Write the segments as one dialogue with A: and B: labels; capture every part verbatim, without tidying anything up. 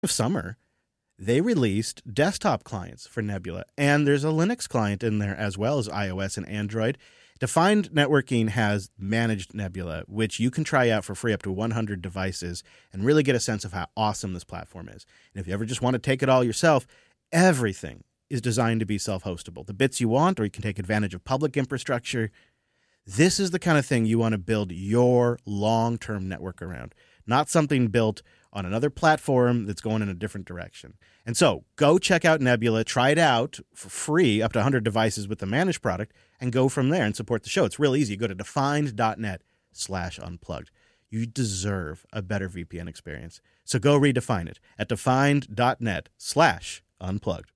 A: of summer, they released desktop clients for Nebula, and there's a Linux client in there as well as iOS and Android. Defined Networking has managed Nebula, which you can try out for free up to one hundred devices and really get a sense of how awesome this platform is. And if you ever just want to take it all yourself, everything is designed to be self-hostable. The bits you want, or you can take advantage of public infrastructure. This is the kind of thing you want to build your long-term network around, not something built on another platform that's going in a different direction. And so go check out Nebula, try it out for free, up to one hundred devices with the managed product, and go from there and support the show. It's real easy. Go to defined.net slash unplugged. You deserve a better V P N experience. So go redefine it at defined.net slash unplugged.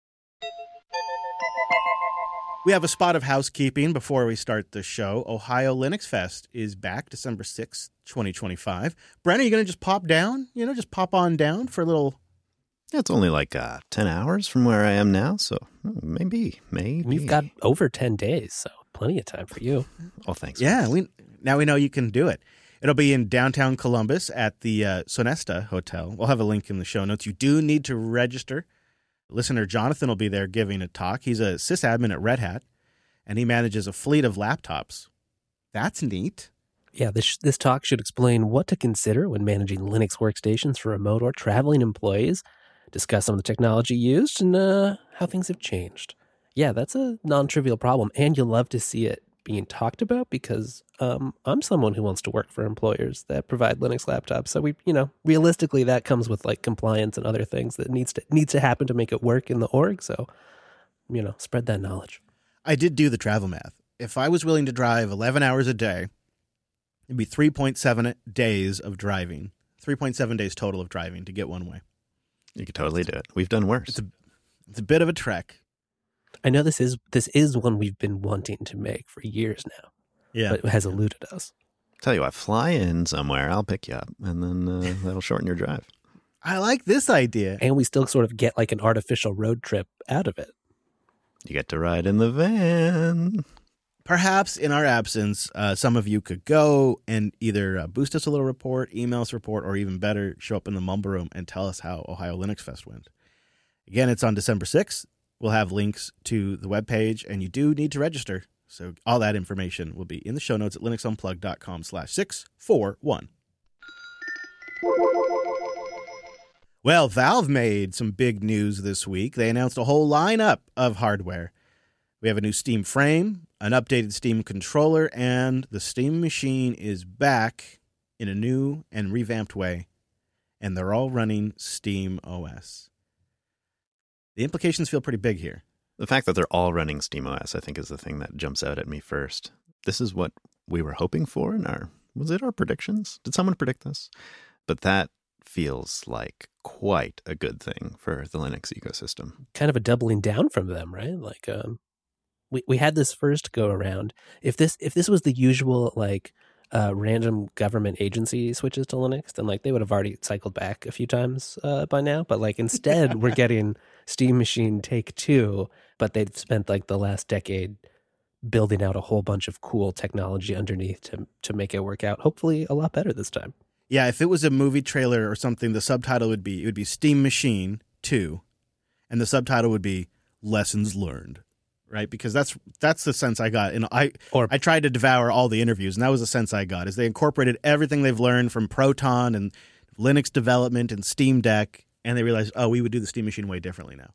A: We have a spot of housekeeping before we start the show. Ohio Linux Fest is back December sixth, twenty twenty-five. Brent, are you going to just pop down? You know, just pop on down for a little...
B: Yeah, it's only like uh, ten hours from where I am now, so maybe, maybe.
C: You've got over ten days, so plenty of time for you.
B: Oh, thanks.
A: Yeah, we now we know you can do it. It'll be in downtown Columbus at the uh, Sonesta Hotel. We'll have a link in the show notes. You do need to register. Listener Jonathan will be there giving a talk. He's a sysadmin at Red Hat, and he manages a fleet of laptops. That's neat.
C: Yeah, this this talk should explain what to consider when managing Linux workstations for remote or traveling employees, discuss some of the technology used, and uh, how things have changed. Yeah, that's a non-trivial problem, and you'll love to see it being talked about because um, I'm someone who wants to work for employers that provide Linux laptops. So we, you know, realistically, that comes with like compliance and other things that needs to needs to happen to make it work in the org. So, you know, spread that knowledge.
A: I did do the travel math. If I was willing to drive eleven hours a day, it'd be three point seven days of driving, three point seven days total of driving to get one way.
B: You could totally do it. We've done worse.
A: It's a, it's a bit of a trek.
C: I know this is this is one we've been wanting to make for years now.
A: Yeah.
C: But it has eluded us.
B: Tell you what, fly in somewhere, I'll pick you up, and then uh, that'll shorten your drive.
A: I like this idea.
C: And we still sort of get like an artificial road trip out of it.
B: You get to ride in the van.
A: Perhaps in our absence, uh, some of you could go and either uh, boost us a little report, email us a report, or even better, show up in the Mumble Room and tell us how Ohio Linux Fest went. Again, it's on December sixth. We'll have links to the webpage, and you do need to register. So all that information will be in the show notes at linuxunplugged.com slash 641. Well, Valve made some big news this week. They announced a whole lineup of hardware. We have a new Steam frame, an updated Steam controller, and the Steam machine is back in a new and revamped way, and they're all running Steam O S. The implications feel pretty big here.
B: The fact that they're all running SteamOS, I think, is the thing that jumps out at me first. This is what we were hoping for in our, was it our predictions? Did someone predict this? But that feels like quite a good thing for the Linux ecosystem.
C: Kind of a doubling down from them, right? Like, um, we we had this first go around. If this if this was the usual like uh, random government agency switches to Linux, then like they would have already cycled back a few times uh, by now. But like instead, we're getting Steam Machine Take Two, but they've spent like the last decade building out a whole bunch of cool technology underneath to to make it work out. Hopefully, a lot better this time.
A: Yeah, if it was a movie trailer or something, the subtitle would be it would be Steam Machine Two, and the subtitle would be Lessons Learned. Right, because that's that's the sense I got, and I
C: or,
A: I tried to devour all the interviews, and that was the sense I got. Is they incorporated everything they've learned from Proton and Linux development and Steam Deck, and they realized, oh, we would do the Steam Machine way differently now.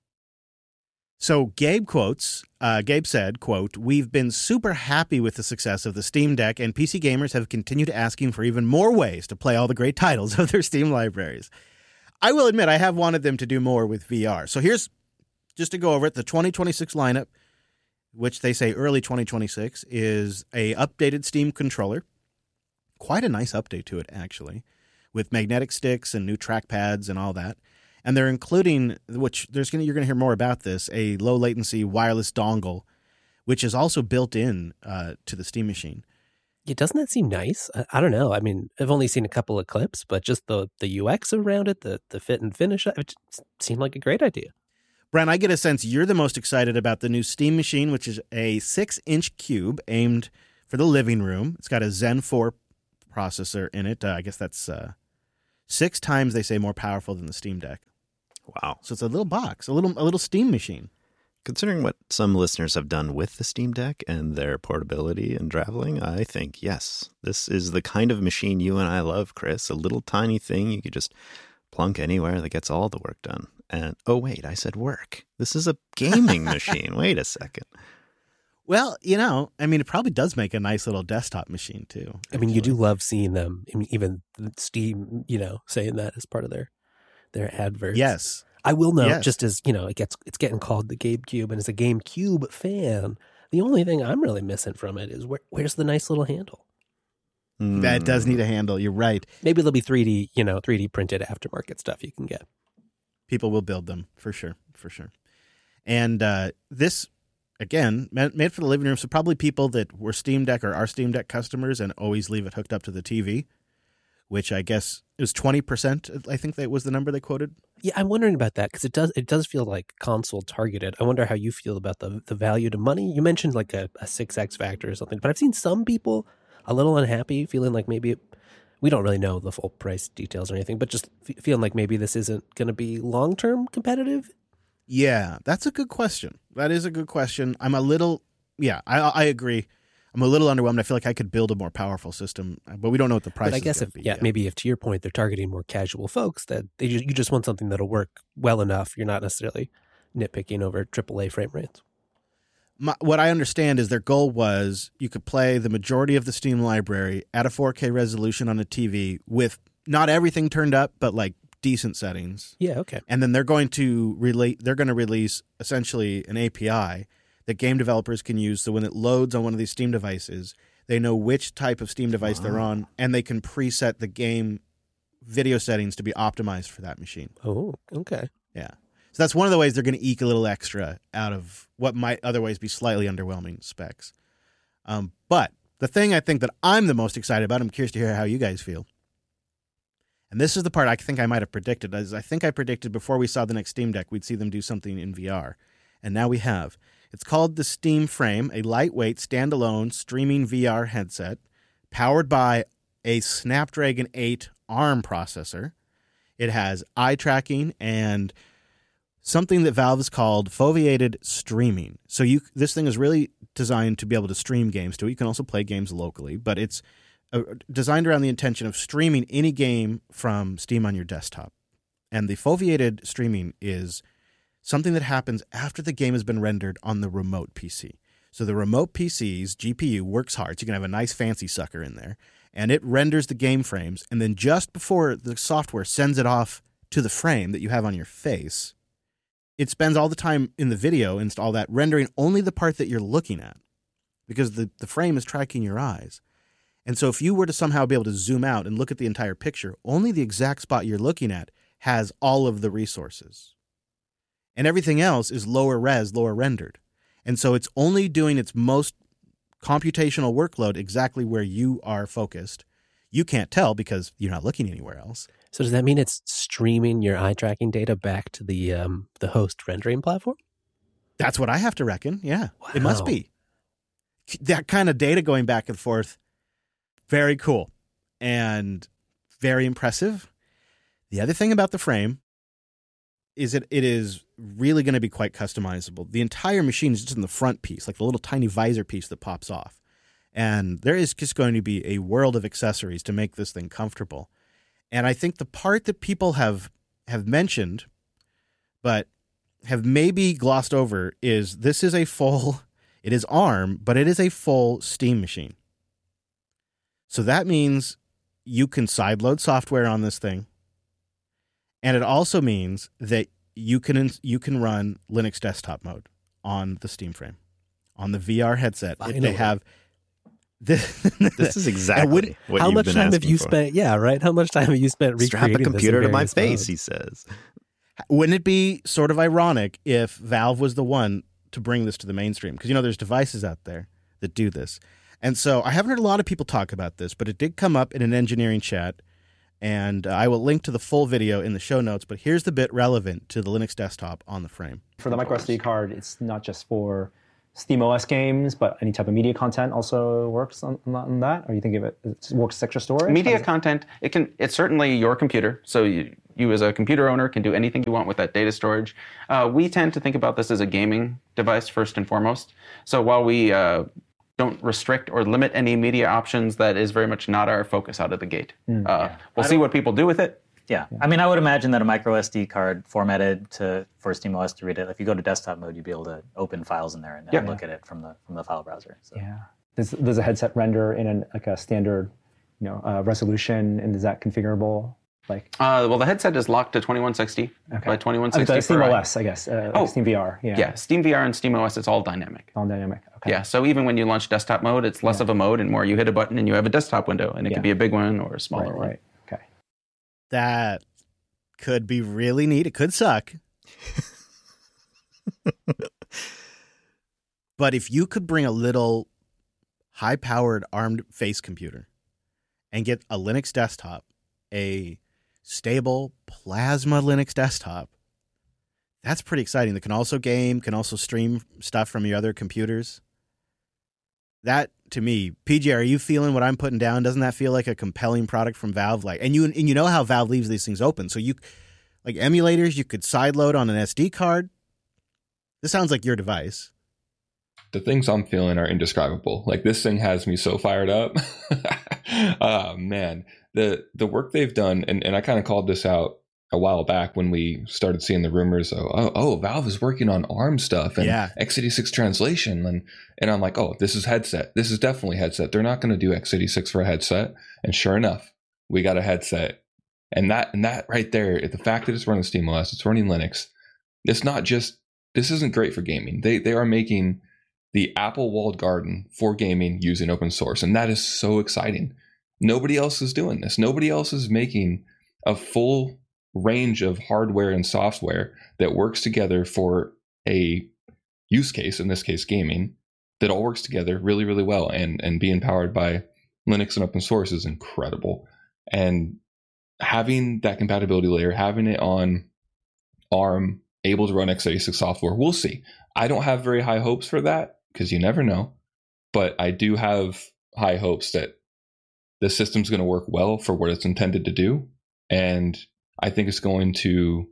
A: So Gabe quotes, uh, Gabe said, "quote We've been super happy with the success of the Steam Deck, and P C gamers have continued asking for even more ways to play all the great titles of their Steam libraries. I will admit, I have wanted them to do more with V R. So here's just to go over it: the twenty twenty-six lineup, which they say early twenty twenty-six, is a updated Steam controller. Quite a nice update to it, actually, with magnetic sticks and new trackpads and all that. And they're including, which there's gonna you're going to hear more about this, a low latency wireless dongle, which is also built in uh, to the Steam machine.
C: Yeah, doesn't that seem nice? I, I don't know. I mean, I've only seen a couple of clips, but just the the U X around it, the the fit and finish, it seemed like a great idea.
A: Brent, I get a sense you're the most excited about the new Steam machine, which is a six-inch cube aimed for the living room. It's got a Zen four processor in it. Uh, I guess that's uh, Six times, they say, more powerful than the Steam Deck.
B: Wow.
A: So it's a little box, a little a little Steam machine.
B: Considering what some listeners have done with the Steam Deck and their portability and traveling, I think, yes, this is the kind of machine you and I love, Chris. A little tiny thing you could just plunk anywhere that gets all the work done. And, oh, wait, I said work. This is a gaming machine. Wait a second.
A: Well, you know, I mean, it probably does make a nice little desktop machine, too.
C: I mean, you do love seeing them, I mean, even Steam, you know, saying that as part of their their adverts.
A: Yes.
C: I will note,
A: yes.
C: just as, you know, it gets it's getting called the GameCube, and as a GameCube fan, the only thing I'm really missing from it is where, where's the nice little handle?
B: Mm.
A: That does need a handle. You're right.
C: Maybe there'll be three D, you know, three D printed aftermarket stuff you can get.
A: People will build them, for sure, for sure. And uh, this, again, made for the living room, so probably people that were Steam Deck or are Steam Deck customers and always leave it hooked up to the T V, which I guess is twenty percent, I think that was the number they quoted.
C: Yeah, I'm wondering about that because it does it does feel like console targeted. I wonder how you feel about the the value to money. You mentioned like a, a six X factor or something, but I've seen some people a little unhappy, feeling like maybe it, we don't really know the full price details or anything, but just f- feeling like maybe this isn't going to be long-term competitive.
A: Yeah, that's a good question. That is a good question. I'm a little, yeah, I I agree. I'm a little underwhelmed. I feel like I could build a more powerful system, but we don't know what the price is.
C: But I guess if,
A: be
C: yeah,
A: yet.
C: maybe if to your point, they're targeting more casual folks, that they just, you just want something that'll work well enough. You're not necessarily nitpicking over triple A frame rates.
A: My, what I understand is their goal was you could play the majority of the Steam library at a four K resolution on a T V with not everything turned up, but like decent settings.
C: Yeah, okay.
A: And then they're going to relate. They're going to release essentially an A P I that game developers can use. So when it loads on one of these Steam devices, they know which type of Steam device wow. they're on, and they can preset the game video settings to be optimized for that machine.
C: Oh, okay.
A: Yeah. So that's one of the ways they're going to eke a little extra out of what might otherwise be slightly underwhelming specs. Um, but the thing I think that I'm the most excited about, I'm curious to hear how you guys feel. And this is the part I think I might have predicted. As I think I predicted before we saw the next Steam Deck, we'd see them do something in V R. And now we have. It's called the Steam Frame, a lightweight, standalone streaming V R headset powered by a Snapdragon eight ARM processor. It has eye tracking and something that Valve has called foveated streaming. So you, this thing is really designed to be able to stream games to it. You can also play games locally, but it's uh, designed around the intention of streaming any game from Steam on your desktop. And the foveated streaming is something that happens after the game has been rendered on the remote P C. So the remote P C's G P U works hard. So you can have a nice fancy sucker in there, and it renders the game frames. And then just before the software sends it off to the frame that you have on your face, it spends all the time in the video and all that rendering only the part that you're looking at, because the, the frame is tracking your eyes. And so if you were to somehow be able to zoom out and look at the entire picture, only the exact spot you're looking at has all of the resources. And everything else is lower res, lower rendered. And so it's only doing its most computational workload exactly where you are focused. You can't tell because you're not looking anywhere else.
C: So does that mean it's streaming your eye tracking data back to the um, the host rendering platform?
A: That's what I have to reckon. Yeah,
C: wow.
A: It must be. That kind of data going back and forth, very cool and very impressive. The other thing about the frame is that it is really going to be quite customizable. The entire machine is just in the front piece, like the little tiny visor piece that pops off. And there is just going to be a world of accessories to make this thing comfortable. And I think the part that people have have mentioned, but have maybe glossed over, is this is a full, it is ARM, but it is a full Steam machine. So that means you can sideload software on this thing. And it also means that you can you can run Linux desktop mode on the Steam Frame, on the V R headset. If they have
B: this, this is exactly
C: would,
B: what
C: how
B: you've
C: much
B: been
C: time have you
B: for.
C: spent? Yeah, right. How much time have you spent recreating
B: Strap a computer
C: this
B: to my face?
C: modes?
B: He says.
A: Wouldn't it be sort of ironic if Valve was the one to bring this to the mainstream? Because you know there's devices out there that do this, and so I haven't heard a lot of people talk about this, but it did come up in an engineering chat. And uh, I will link to the full video in the show notes, but here's the bit relevant to the Linux desktop on the frame.
D: For the microSD card, it's not just for SteamOS games, but any type of media content also works on, on that? Or you think of it, it works as extra storage?
E: Media content, it can. It's certainly your computer. So you, you as a computer owner can do anything you want with that data storage. Uh, we tend to think about this as a gaming device first and foremost. So while we uh, don't restrict or limit any media options, that is very much not our focus out of the gate. Mm, uh, yeah. We'll see what people do with it.
F: Yeah. yeah, I mean, I would imagine that a micro S D card formatted to for SteamOS to read it. If you go to desktop mode, you'd be able to open files in there and,
E: yeah.
F: and look at it from the from the file browser. So.
D: Yeah. Does does a headset render in an, like a standard, you know, uh, resolution, and is that configurable? Like,
E: uh, well, the headset is locked to twenty-one sixty
D: okay.
E: by twenty-one sixty.
D: Uh, SteamOS, I guess. Uh,
E: oh,
D: like SteamVR. Yeah.
E: Yeah, SteamVR and SteamOS, it's all dynamic.
D: All dynamic. Okay.
E: Yeah. So even when you launch desktop mode, it's less yeah. of a mode and more you hit a button and you have a desktop window, and it yeah. can be a big one or a smaller
D: right,
E: one.
D: Right. Okay.
A: That could be really neat. It could suck. But if you could bring a little high-powered ARM face computer and get a Linux desktop, a stable plasma Linux desktop, that's pretty exciting. That can also game, can also stream stuff from your other computers. That, to me, P J, are you feeling what I'm putting down? Doesn't that feel like a compelling product from Valve? Like, and you and you know how Valve leaves these things open. So you, like emulators, you could sideload on an S D card. This sounds like your device.
G: The things I'm feeling are indescribable. Like, this thing has me so fired up. Oh man, the the work they've done, and, and I kind of called this out a while back when we started seeing the rumors of, oh, oh Valve is working on ARM stuff and
A: yeah.
G: x eighty-six translation. And, and I'm like, oh, this is headset. This is definitely headset. They're not going to do x eighty-six for a headset. And sure enough, we got a headset. And that and that right there, the fact that it's running SteamOS, it's running Linux, it's not just, this isn't great for gaming. They They are making the Apple walled garden for gaming using open source. And that is so exciting. Nobody else is doing this. Nobody else is making a full range of hardware and software that works together for a use case, in this case gaming, that all works together really, really well. And, and being powered by Linux and open source is incredible. And having that compatibility layer, having it on ARM, able to run x eighty-six software, we'll see. I don't have very high hopes for that, because you never know. But I do have high hopes that the system's going to work well for what it's intended to do. And I think it's going to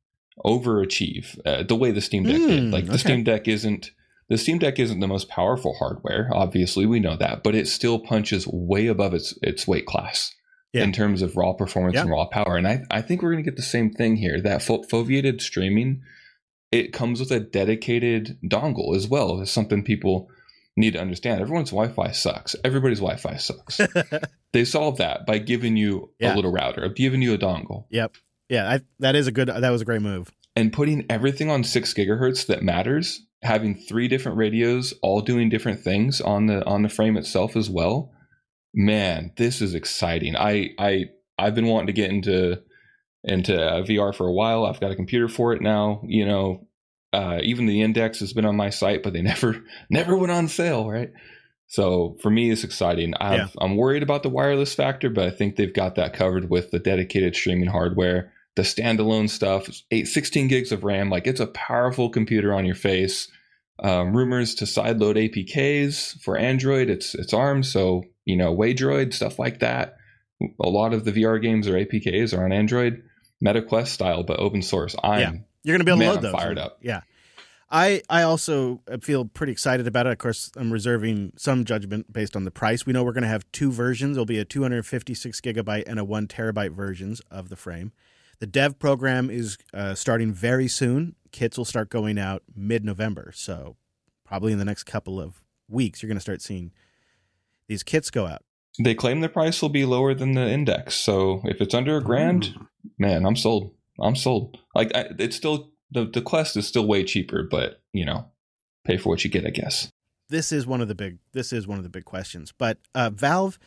G: overachieve uh, the way the Steam Deck mm, did. Like the okay. Steam Deck isn't the Steam Deck isn't the most powerful hardware. Obviously, we know that, but it still punches way above its its weight class yeah. in terms of raw performance yeah. and raw power. And I I think we're going to get the same thing here. That fo- foveated streaming, it comes with a dedicated dongle as well. It's something people need to understand. Everyone's Wi-Fi sucks. Everybody's Wi-Fi sucks. They solved that by giving you yeah. a little router, giving you a dongle.
A: Yep. Yeah, I, that is a good. That was a great move.
G: And putting everything on six gigahertz that matters. Having three different radios, all doing different things on the on the frame itself as well. Man, this is exciting. I I I've been wanting to get into into uh, V R for a while. I've got a computer for it now. You know, uh, even the index has been on my site, but they never never went on sale, right? So for me, it's exciting. I've, yeah. I'm worried about the wireless factor, but I think they've got that covered with the dedicated streaming hardware, the standalone stuff, eight, sixteen gigs of RAM. Like, it's a powerful computer on your face. Um, rumors to sideload A P Ks for Android. It's it's ARM, so you know, Waydroid, stuff like that. A lot of the V R games or A P Ks are on Android, MetaQuest style, but open source. I'm
A: yeah. You're going to be able
G: man,
A: to load
G: I'm
A: those.
G: Fired up.
A: Yeah. I, I also feel pretty excited about it. Of course, I'm reserving some judgment based on the price. We know we're going to have two versions. There'll be a two hundred fifty-six gigabyte and a one terabyte versions of the frame. The dev program is uh, starting very soon. Kits will start going out mid-November. So probably in the next couple of weeks, you're going to start seeing these kits go out.
G: They claim the price will be lower than the index. So if it's under a grand, Ooh. man, I'm sold. I'm sold. Like I, it's still... The the Quest is still way cheaper, but, you know, pay for what you get, I guess.
A: This is one of the big this is one of the big questions. But uh, Valve,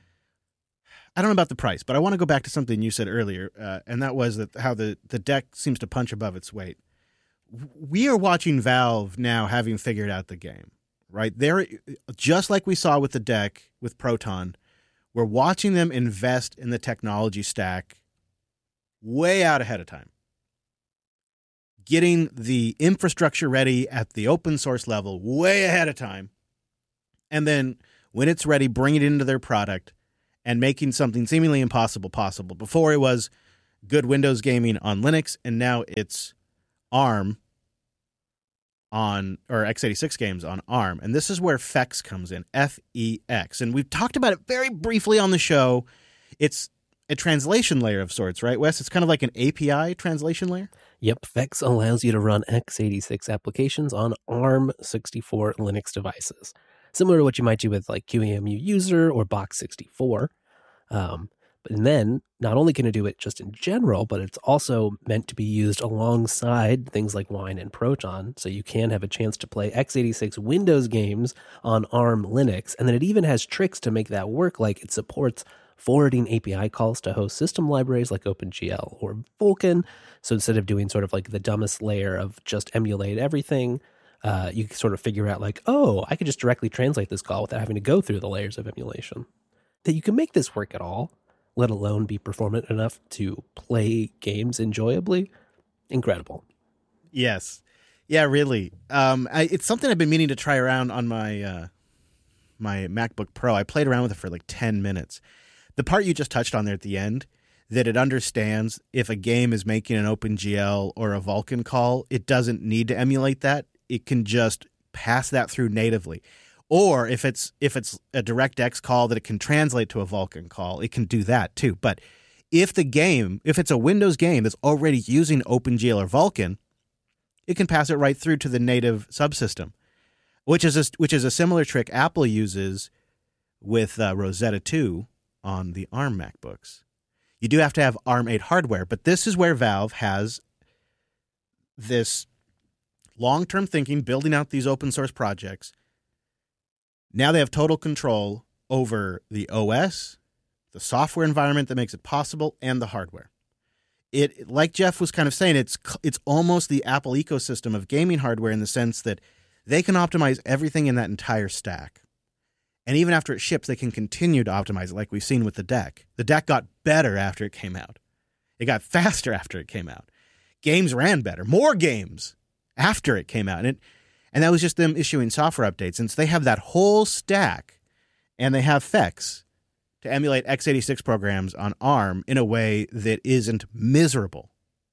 A: I don't know about the price, but I want to go back to something you said earlier, uh, and that was that how the, the deck seems to punch above its weight. We are watching Valve now having figured out the game, right? They're just like we saw with the deck with Proton. We're watching them invest in the technology stack way out ahead of time. getting the infrastructure ready at the open source level way ahead of time. And then when it's ready, bring it into their product and making something seemingly impossible possible. Before it was good Windows gaming on Linux, and now it's ARM on, or x eighty-six games on ARM. And this is where FEX comes in, F E X. And we've talked about it very briefly on the show. It's a translation layer of sorts, right, Wes? It's kind of like an A P I translation layer?
C: Yep, FEX allows you to run x eighty-six applications on ARM sixty-four Linux devices, similar to what you might do with like Q E M U User or Box sixty-four. Um, but then not only can it do it just in general, but it's also meant to be used alongside things like Wine and Proton, so you can have a chance to play x eighty-six Windows games on ARM Linux. And then it even has tricks to make that work, like it supports forwarding A P I calls to host system libraries like OpenGL or Vulkan. So instead of doing sort of like the dumbest layer of just emulate everything, uh, you can sort of figure out like, oh, I could just directly translate this call without having to go through the layers of emulation. That you can make this work at all, let alone be performant enough to play games enjoyably. Incredible.
A: Yes. Yeah, really. Um, I, it's something I've been meaning to try around on my uh, my MacBook Pro. I played around with it for like ten minutes. The part you just touched on there at the end, that it understands if a game is making an OpenGL or a Vulkan call, it doesn't need to emulate that. It can just pass that through natively. Or if it's if it's a DirectX call that it can translate to a Vulkan call, it can do that too. But if the game, if it's a Windows game that's already using OpenGL or Vulkan, it can pass it right through to the native subsystem, which is a, which is a similar trick Apple uses with uh, Rosetta two on the ARM MacBooks. You do have to have ARM eight hardware, but this is where Valve has this long-term thinking, building out these open source projects. Now they have total control over the O S, the software environment that makes it possible, and the hardware. It, like Jeff was kind of saying, it's it's almost the Apple ecosystem of gaming hardware in the sense that they can optimize everything in that entire stack. And even after it ships, they can continue to optimize it, like we've seen with the deck. The deck got better after it came out. It got faster after it came out. Games ran better, more games after it came out. And, it, and that was just them issuing software updates. And so they have that whole stack, and they have FEX to emulate x eighty-six programs on ARM in a way that isn't miserable.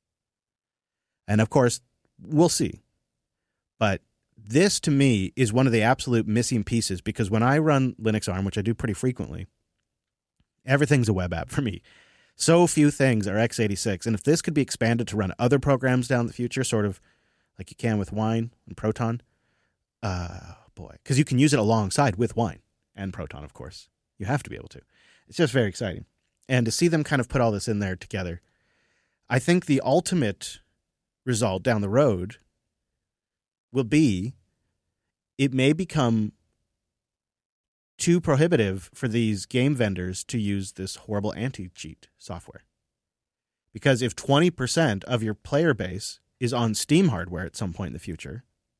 A: And of course, we'll see. But this, to me, is one of the absolute missing pieces, because when I run Linux ARM, which I do pretty frequently, everything's a web app for me. So few things are x eighty-six. And if this could be expanded to run other programs down the future, sort of like you can with Wine and Proton, uh, boy, because you can use it alongside with Wine and Proton, of course. You have to be able to. It's just very exciting. And to see them kind of put all this in there together, I think the ultimate result down the road will be it may become too prohibitive for these game vendors to use this horrible anti-cheat software. Because if twenty percent of your player base is on Steam hardware at some point in the future,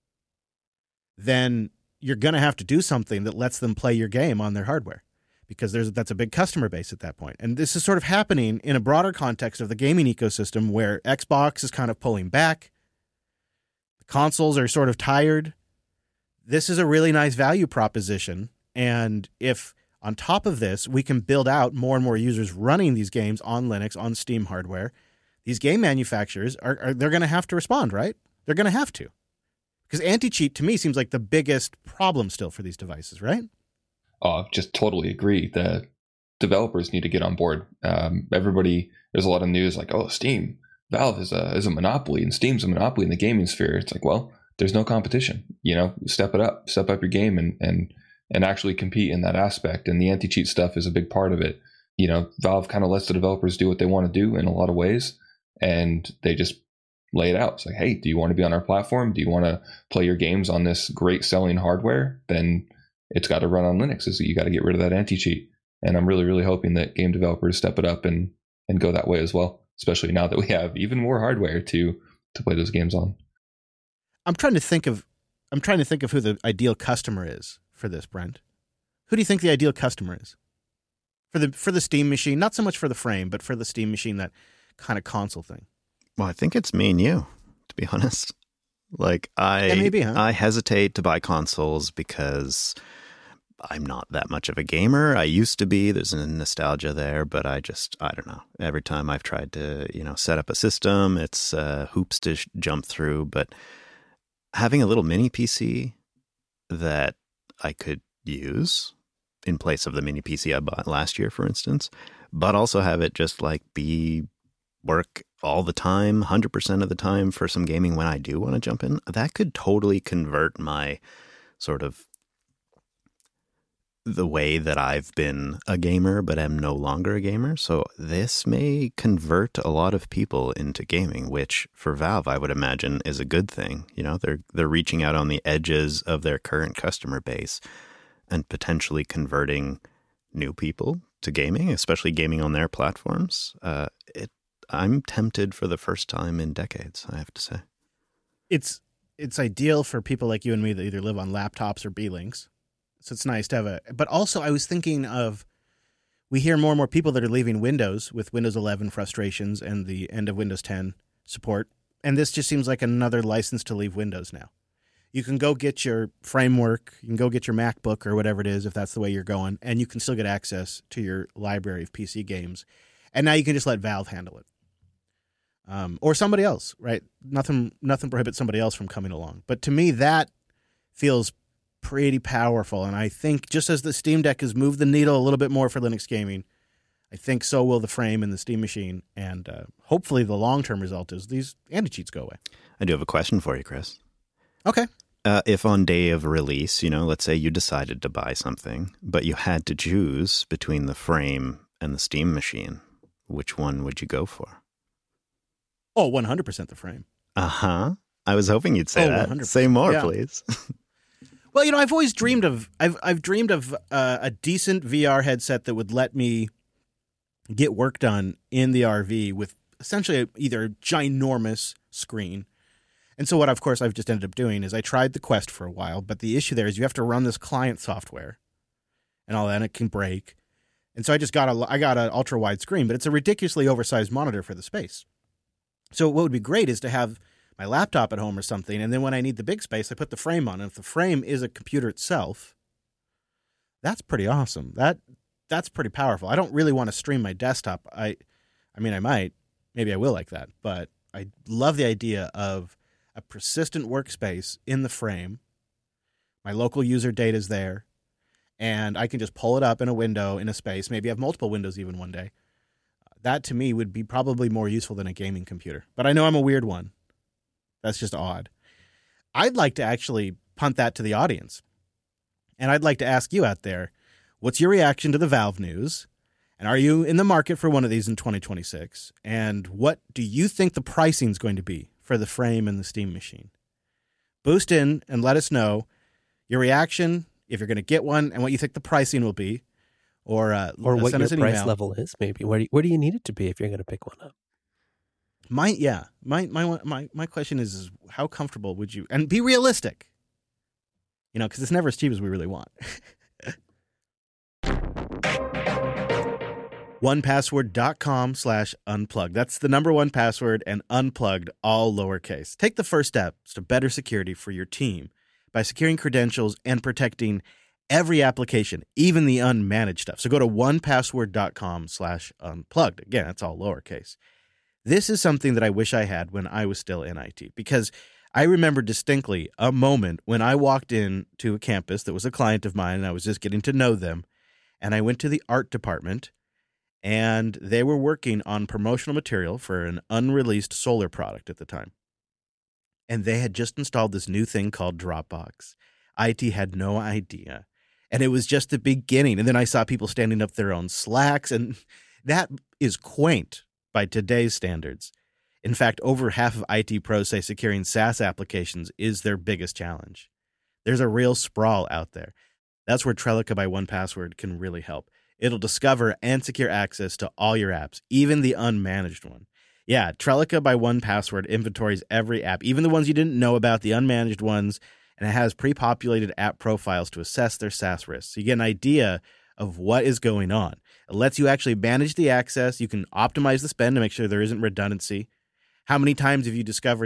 A: then you're going to have to do something that lets them play your game on their hardware, because there's that's a big customer base at that point. And this is sort of happening in a broader context of the gaming ecosystem, where Xbox is kind of pulling back. The consoles are sort of tired. This is a really nice value proposition. And if on top of this, we can build out more and more users running these games on Linux, on Steam hardware, these game manufacturers, are, are they're going to have to respond, right? They're going to have to. Because anti-cheat, to me, seems like the biggest problem still for these devices, right?
G: Oh, just totally agree. The developers need to get on board. Um, everybody, there's a lot of news like, oh, Steam, Valve is a is a monopoly, and Steam's a monopoly in the gaming sphere. It's like, well, there's no competition. You know, step it up, step up your game, and and and actually compete in that aspect. And the anti-cheat stuff is a big part of it. You know, Valve kind of lets the developers do what they want to do in a lot of ways, and they just lay it out. It's like, hey, do you want to be on our platform? Do you want to play your games on this great selling hardware? Then it's got to run on Linux. So you got to get rid of that anti-cheat. And I'm really, really hoping that game developers step it up and, and go that way as well, especially now that we have even more hardware to to play those games on.
A: I'm trying to think of I'm trying to think of who the ideal customer is for this, Brent. Who do you think the ideal customer is? For the for the Steam machine, not so much for the frame, but for the Steam machine, that kind of console thing.
B: Well, I think it's me and you, to be honest. Like I,
A: Yeah, maybe, huh?
B: I hesitate to buy consoles because I'm not that much of a gamer. I used to be. There's a nostalgia there, but I just, I don't know. Every time I've tried to, you know, set up a system, it's uh, hoops to sh- jump through. But having a little mini P C that I could use in place of the mini P C I bought last year, for instance, but also have it just like be work all the time, one hundred percent of the time for some gaming when I do want to jump in, that could totally convert my sort of the way that I've been a gamer but am no longer a gamer. So this may convert a lot of people into gaming, which for Valve, I would imagine, is a good thing. You know, they're they're reaching out on the edges of their current customer base and potentially converting new people to gaming, especially gaming on their platforms. Uh, it I'm tempted for the first time in decades, I have to say.
A: It's it's ideal for people like you and me that either live on laptops or B-Links. So it's nice to have a... But also, I was thinking of... We hear more and more people that are leaving Windows with Windows eleven frustrations and the end of Windows ten support. And this just seems like another license to leave Windows now. You can go get your framework, you can go get your MacBook or whatever it is, if that's the way you're going, and you can still get access to your library of P C games. And now you can just let Valve handle it. Um, or somebody else, right? Nothing nothing prohibits somebody else from coming along. But to me, that feels pretty powerful. And I think just as the Steam Deck has moved the needle a little bit more for Linux gaming, I think so will the frame and the Steam machine. And uh, hopefully the long-term result is these anti-cheats go away.
B: I do have a question for you, Chris.
A: Okay.
B: Uh, if on day of release, you know, let's say you decided to buy something, but you had to choose between the frame and the Steam machine, which one would you go for?
A: Oh, one hundred percent the frame.
B: Uh-huh. I was hoping you'd say
A: Oh,
B: that.
A: one hundred percent.
B: Say more,
A: Yeah.
B: please.
A: Well, you know, I've always dreamed of I've I've dreamed of uh, a decent V R headset that would let me get work done in the R V with essentially a, either a ginormous screen. And so what, of course, I've just ended up doing is I tried the Quest for a while, but the issue there is you have to run this client software and all that, and it can break. And so I just got a I got an ultra wide screen, but it's a ridiculously oversized monitor for the space. So what would be great is to have my laptop at home or something, and then when I need the big space, I put the frame on. And if the frame is a computer itself, that's pretty awesome. That that's pretty powerful. I don't really want to stream my desktop. I, I mean, I might, maybe I will like that, but I love the idea of a persistent workspace in the frame. My local user data is there, and I can just pull it up in a window in a space. Maybe have multiple windows even one day. That to me would be probably more useful than a gaming computer. But I know I'm a weird one. That's just odd. I'd like to actually punt that to the audience. And I'd like to ask you out there, what's your reaction to the Valve news? And are you in the market for one of these in twenty twenty-six? And what do you think the pricing is going to be for the frame and the Steam machine? Boost in and let us know your reaction, if you're going to get one, and what you think the pricing will be. Or, uh,
C: Or what
A: send
C: your
A: us an
C: price
A: email.
C: level is, maybe. Where do you, where do you need it to be if you're going to pick one up?
A: My yeah, my my my my question is, is how comfortable would you, and be realistic, you know, because it's never as cheap as we really want. one password dot com slash unplugged. That's the number one password, and unplugged, all lowercase. Take the first steps to better security for your team by securing credentials and protecting every application, even the unmanaged stuff. So go to one password dot com slash unplugged. Again, that's all lowercase. This is something that I wish I had when I was still in I T, because I remember distinctly a moment when I walked in to a campus that was a client of mine, and I was just getting to know them, and I went to the art department, and they were working on promotional material for an unreleased solar product at the time. And they had just installed this new thing called Dropbox. I T had no idea. And it was just the beginning. And then I saw people standing up their own Slacks, and that is quaint by today's standards. In fact, over half of I T pros say securing SaaS applications is their biggest challenge. There's a real sprawl out there. That's where Trellica by one password can really help. It'll discover and secure access to all your apps, even the unmanaged one. Yeah, Trellica by one password inventories every app, even the ones you didn't know about, the unmanaged ones, and it has pre-populated app profiles to assess their SaaS risks. So you get an idea of what is going on. It lets you actually manage the access. You can optimize the spend to make sure there isn't redundancy. How many times have you discovered that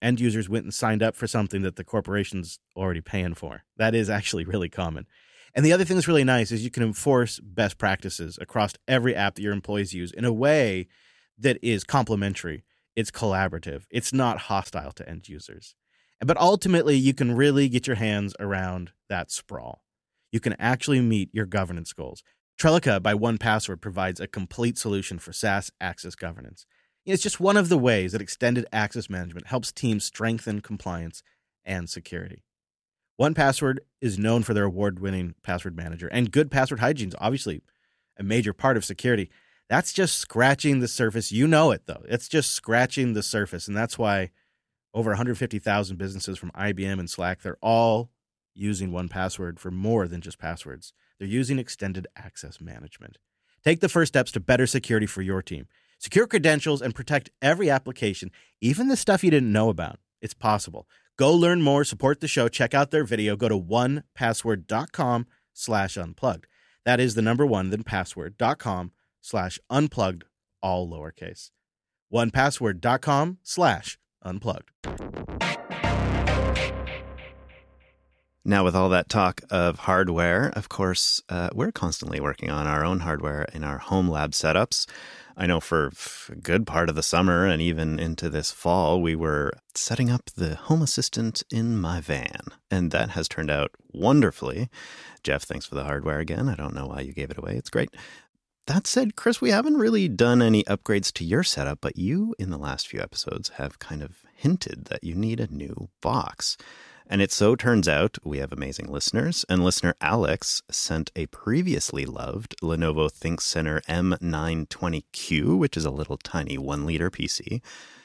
A: end users went and signed up for something that the corporation's already paying for. That is actually really common. And the other thing that's really nice is you can enforce best practices across every app that your employees use in a way that is complementary. It's collaborative. It's not hostile to end users. But ultimately, you can really get your hands around that sprawl. You can actually meet your governance goals. Trellica by one Password provides a complete solution for SaaS access governance. It's just one of the ways that extended access management helps teams strengthen compliance and security. one Password is known for their award-winning password manager, and good password hygiene is obviously a major part of security. That's just scratching the surface. You know it, though. It's just scratching the surface, and that's why over one hundred fifty thousand businesses from I B M and Slack, they're all using one Password for more than just passwords. They're using extended access management. Take the first steps to better security for your team. Secure credentials and protect every application, even the stuff you didn't know about. It's possible. Go learn more, support the show, check out their video. Go to one password dot com slash unplugged. That is the number one, then password dot com slash unplugged, all lowercase. one password dot com slash unplugged.
B: Now, with all that talk of hardware, of course, uh, we're constantly working on our own hardware in our home lab setups. I know for a good part of the summer and even into this fall, we were setting up the Home Assistant in my van, and that has turned out wonderfully. Jeff, thanks for the hardware again. I don't know why you gave it away. It's great. That said, Chris, we haven't really done any upgrades to your setup, but you, in the last few episodes, have kind of hinted that you need a new box. And it so turns out we have amazing listeners, and listener Alex sent a previously loved Lenovo ThinkCentre M nine twenty Q, which is a little tiny one-liter P C.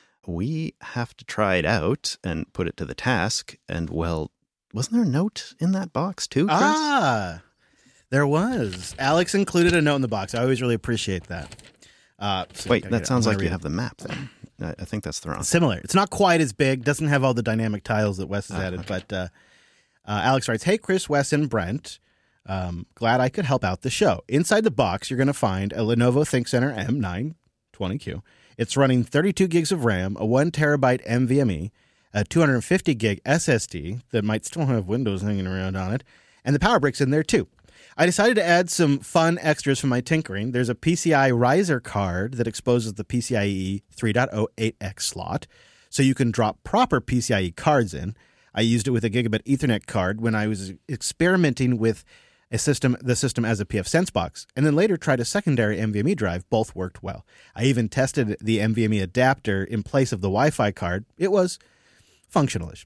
B: We have to try it out and put it to the task, and, well, wasn't there a note in that box too, Chris?
A: Ah, there was. Alex included a note in the box. I always really appreciate that. Uh, so
B: Wait, that sounds like you
A: it.
B: have the map there. I, I think that's the wrong.
A: Similar. It's not quite as big. Doesn't have all the dynamic tiles that Wes has
B: Oh,
A: added.
B: okay.
A: But uh, uh, Alex writes, "Hey, Chris, Wes, and Brent. Um, glad I could help out the show. Inside the box, you're going to find a Lenovo ThinkCentre M nine twenty Q. It's running thirty-two gigs of RAM, a one terabyte NVMe, a two hundred fifty gig S S D that might still have Windows hanging around on it, and the power brick's in there too. I decided to add some fun extras for my tinkering. There's a P C I riser card that exposes the PCIe three point oh eight X slot, so you can drop proper PCIe cards in. I used it with a gigabit Ethernet card when I was experimenting with a system, the system as a P F Sense box, and then later tried a secondary NVMe drive. Both worked well. I even tested the NVMe adapter in place of the Wi-Fi card. It was functionalish."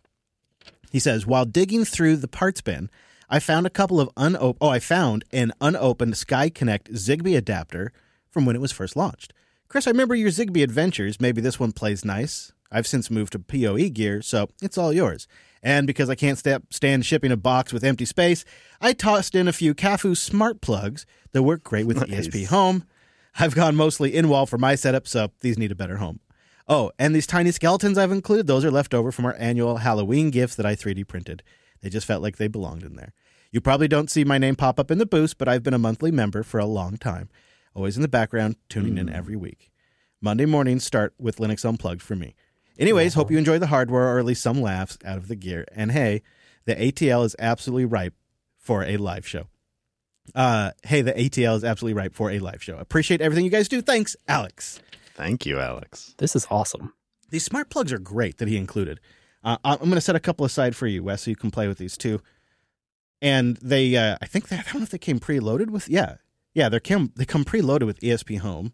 A: He says, "While digging through the parts bin, I found a couple of unop- oh, I found an unopened SkyConnect Zigbee adapter from when it was first launched. Chris, I remember your Zigbee adventures. Maybe this one plays nice. I've since moved to P O E gear, so it's all yours. And because I can't st- stand shipping a box with empty space, I tossed in a few Cafu smart plugs that work great with
B: Nice.
A: E S P Home. I've gone mostly in-wall for my setup, so these need a better home. Oh, and these tiny skeletons I've included, those are left over from our annual Halloween gifts that I three D printed. They just felt like they belonged in there. You probably don't see my name pop up in the boost, but I've been a monthly member for a long time. Always in the background, tuning in every week. Monday mornings start with Linux Unplugged for me. Anyways, hope you enjoy the hardware, or at least some laughs out of the gear. And hey, the A T L is absolutely ripe for a live show. Uh, hey, the A T L is absolutely ripe for a live show. Appreciate everything you guys do. Thanks, Alex."
B: Thank you, Alex.
C: This is awesome.
A: These smart plugs are great that he included. Uh, I'm going to set a couple aside for you, Wes, so you can play with these too. And they, uh, I think, they, I don't know if they came preloaded with, yeah. Yeah, they come, they come preloaded with E S P Home.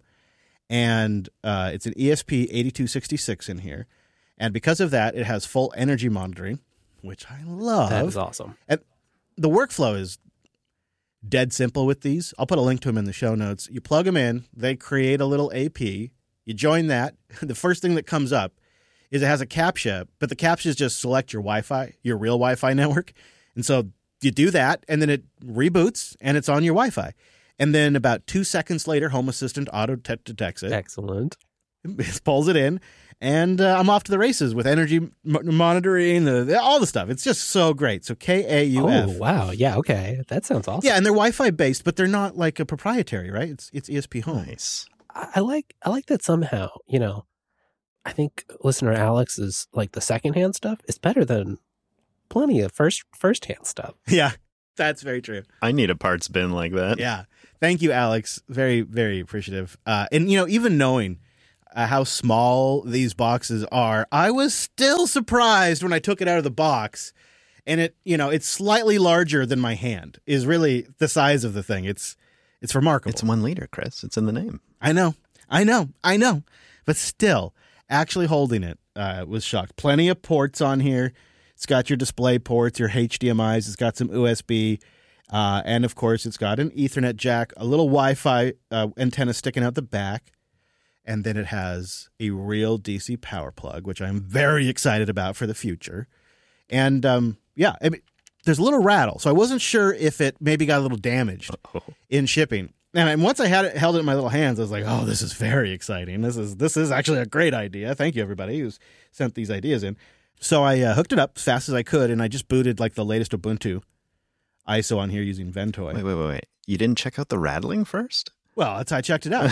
A: And uh, it's an E S P eighty-two sixty-six in here. And because of that, it has full energy monitoring, which I love.
C: That is awesome.
A: And the workflow is dead simple with these. I'll put a link to them in the show notes. You plug them in. They create a little A P. You join that. The first thing that comes up is it has a CAPTCHA, but the CAPTCHA is just select your Wi-Fi, your real Wi-Fi network. And so you do that, and then it reboots, and it's on your Wi-Fi. And then about two seconds later, Home Assistant auto te- detects it.
C: Excellent.
A: It pulls it in, and uh, I'm off to the races with energy m- monitoring, the, the, all the stuff. It's just so great. So K A U F.
C: Oh, wow. Yeah, okay. That sounds awesome.
A: Yeah, and they're Wi-Fi based, but they're not like a proprietary, right? It's it's E S P Home.
B: Nice.
C: I, I like I like that somehow, you know, I think listener Alex is like the secondhand stuff is better than plenty of first first-hand stuff.
A: Yeah, that's very true.
B: I need a parts bin like that.
A: Yeah. Thank you, Alex. Very, very appreciative. Uh, and, you know, even knowing uh, how small these boxes are, I was still surprised when I took it out of the box. And it, you know, it's slightly larger than my hand is really the size of the thing. It's it's remarkable.
B: It's one liter, Chris. It's in the name.
A: I know. I know. I know. But still, actually holding it uh, was shocked. Plenty of ports on here. It's got your display ports, your H D M Is. It's got some U S B. Uh, and, of course, it's got an Ethernet jack, a little Wi-Fi uh, antenna sticking out the back. And then it has a real D C power plug, which I'm very excited about for the future. And, um, yeah, I mean, there's a little rattle. So I wasn't sure if it maybe got a little damaged
B: Oh.
A: in shipping. And once I had it held it in my little hands, I was like, oh, this is very exciting. This is this is actually a great idea. Thank you, everybody who's sent these ideas in. So I uh, hooked it up as fast as I could, and I just booted like the latest Ubuntu I S O on here using Ventoy.
B: Wait, wait, wait, wait. You didn't check out the rattling first?
A: Well, that's how I checked it out.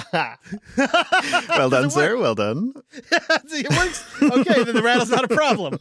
B: Well done,
A: Does it
B: sir.
A: work?
B: Well done.
A: See, it works. Okay, then the rattle's not a problem.